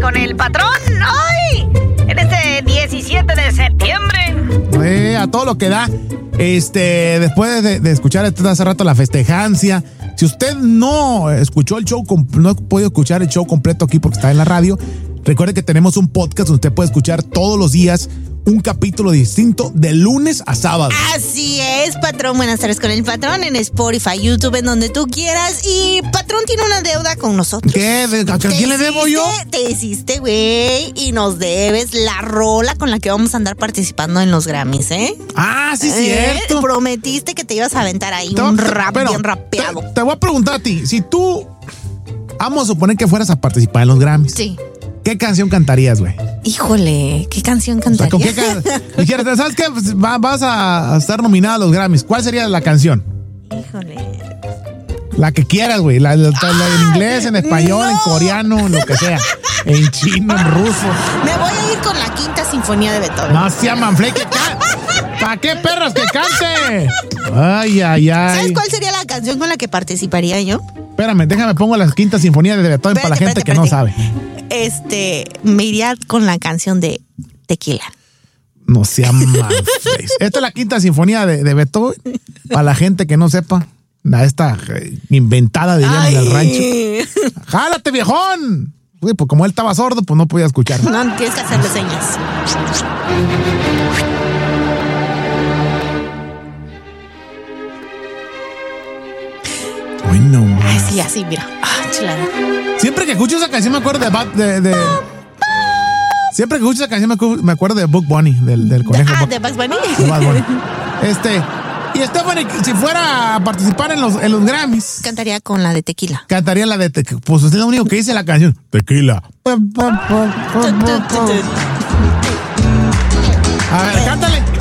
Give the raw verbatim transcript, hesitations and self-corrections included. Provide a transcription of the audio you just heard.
con el patrón hoy, en este diecisiete de septiembre. Eh, a todo lo que da. Este, después de, de escuchar hace rato la festejancia, si usted no escuchó el show, no ha podido escuchar el show completo aquí porque está en la radio, recuerde que tenemos un podcast donde usted puede escuchar todos los días un capítulo distinto de lunes a sábado. Así es, patrón. Buenas tardes con el patrón en Spotify, YouTube, en donde tú quieras. Y patrón tiene una deuda con nosotros. ¿Qué? ¿A quién le debo yo? Te hiciste, güey, y nos debes la rola con la que vamos a andar participando en los Grammys, ¿eh? Ah, sí, ¿Eh? cierto. Prometiste que te ibas a aventar ahí Te- un te- rap pero, bien rapeado. Te, te voy a preguntar a ti, si tú, vamos a suponer que fueras a participar en los Grammys. Sí. ¿Qué canción cantarías, güey? Híjole, ¿qué canción O sea, cantaría? ¿con qué can- Dijeras, ¿sabes qué? Pues, va- vas a estar nominada a los Grammys. ¿Cuál sería la canción? Híjole. La que quieras, güey. La, la- la en inglés, en español, no. en coreano, en lo que sea. En chino, en ruso. Me voy a ir con la quinta sinfonía de Beethoven. No sea Manflay que cante. ¿Para qué perras que cante? Ay, ay, ¿Sabes ay. cuál sería la canción con la que participaría yo? Espérame, déjame pongo la quinta sinfonía de Beethoven para la gente Espérate, que no espérate. sabe. Este, me iría con la canción de Tequila. No sea Manflay. Esta es la quinta sinfonía de, de Beethoven. Para la gente que no sepa. La esta eh, inventada, dirían en el rancho. ¡Jálate, viejón! Uy, pues como él estaba sordo, pues no podía escuchar. No, tienes que hacerle señas. Ay, no Ay, más. sí, así, mira. Ah, chulada. Siempre que escucho esa canción me acuerdo de... Bad- de, de- Siempre que escucho esa canción me acu- me acuerdo de Bugs Bunny, del, del conejo. Ah, Bugs- de Bugs Bunny. de Bad Bunny. Este... Y Stephanie, si fuera a participar en los, en los Grammys, Cantaría con la de Tequila. cantaría la de... te- Pues es lo único que dice la canción. Tequila. A ver, cántale.